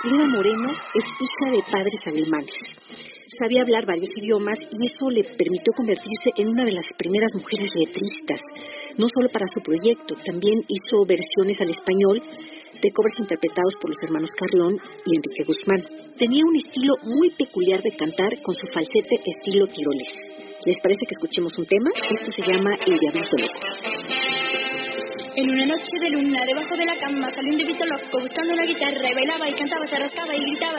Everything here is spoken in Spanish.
Lina Moreno es hija de padres alemanes. Sabía hablar varios idiomas y eso le permitió convertirse en una de las primeras mujeres letristas. No solo para su proyecto, también hizo versiones al español de covers interpretados por los hermanos Carlón y Enrique Guzmán. Tenía un estilo muy peculiar de cantar con su falsete estilo tirolés. ¿Les parece que escuchemos un tema? Esto se llama El Diablito Loco. En una noche de luna, debajo de la cama, salió un diablito loco buscando una guitarra y bailaba y cantaba, se rascaba y gritaba.